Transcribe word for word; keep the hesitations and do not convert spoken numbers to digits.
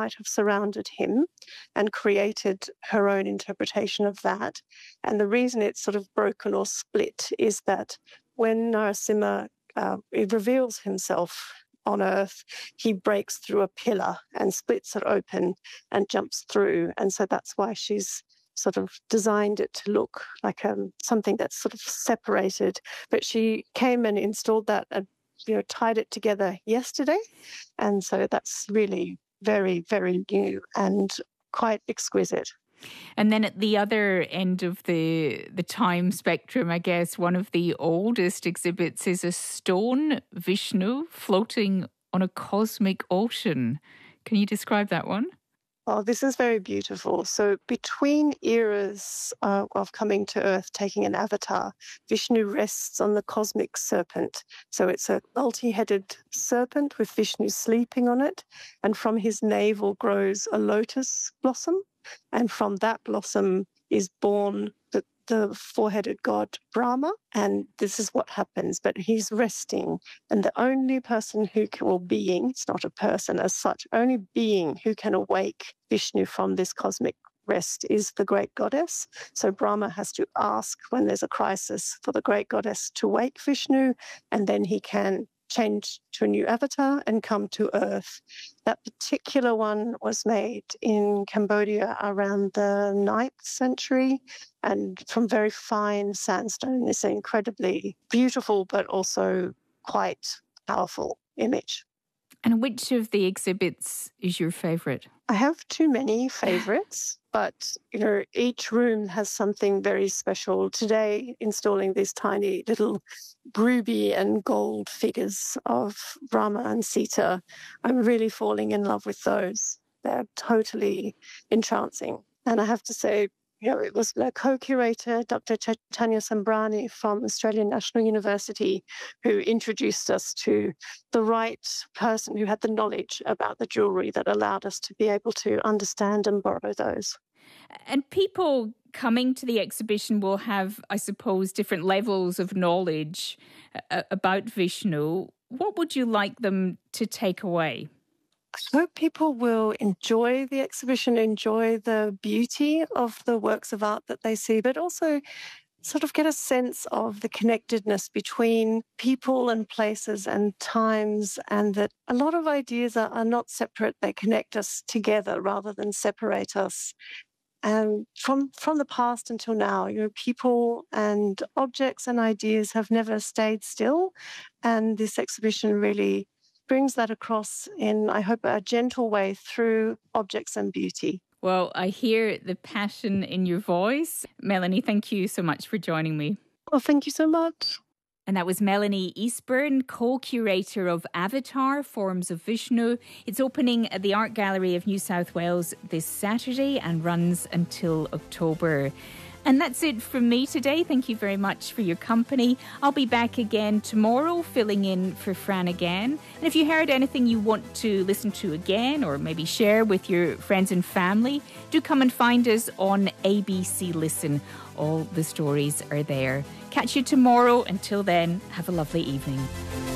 might have surrounded him and created her own interpretation of that. And the reason it's sort of broken or split is that when Narasimha uh, reveals himself on earth, he breaks through a pillar and splits it open and jumps through. And so that's why she's sort of designed it to look like um, something that's sort of separated. But she came and installed that and, you know, tied it together yesterday. And so that's really very, very new and quite exquisite. And then at the other end of the the time spectrum, I guess, one of the oldest exhibits is a stone Vishnu floating on a cosmic ocean. Can you describe that one? Oh, this is very beautiful. So between eras uh, of coming to Earth, taking an avatar, Vishnu rests on the cosmic serpent. So it's a multi-headed serpent with Vishnu sleeping on it. And from his navel grows a lotus blossom. And from that blossom is born the, the four-headed god Brahma. And this is what happens. But he's resting. And the only person who can, or being, it's not a person as such, only being who can awake Vishnu from this cosmic rest is the great goddess. So Brahma has to ask when there's a crisis for the great goddess to wake Vishnu, and then he can change to a new avatar and come to Earth. That particular one was made in Cambodia around the ninth century and from very fine sandstone. It's an incredibly beautiful but also quite powerful image. And which of the exhibits is your favourite? I have too many favourites, but you know, each room has something very special. Today, installing these tiny little ruby and gold figures of Rama and Sita, I'm really falling in love with those. They're totally entrancing. And I have to say, you know, it was the co-curator, Doctor Chaitanya Sambrani from Australian National University, who introduced us to the right person who had the knowledge about the jewellery that allowed us to be able to understand and borrow those. And people coming to the exhibition will have, I suppose, different levels of knowledge uh, about Vishnu. What would you like them to take away? I hope people will enjoy the exhibition, enjoy the beauty of the works of art that they see, but also sort of get a sense of the connectedness between people and places and times, and that a lot of ideas are, are not separate. They connect us together rather than separate us. And from, from the past until now, you know, people and objects and ideas have never stayed still. And this exhibition really brings that across in, I hope, a gentle way through objects and beauty. Well, I hear the passion in your voice. Melanie, thank you so much for joining me. Well, thank you so much. And that was Melanie Eastburn, co-curator of Avatar, Forms of Vishnu. It's opening at the Art Gallery of New South Wales this Saturday and runs until October. And that's it from me today. Thank you very much for your company. I'll be back again tomorrow, filling in for Fran again. And if you heard anything you want to listen to again or maybe share with your friends and family, do come and find us on A B C Listen. All the stories are there. Catch you tomorrow. Until then, have a lovely evening.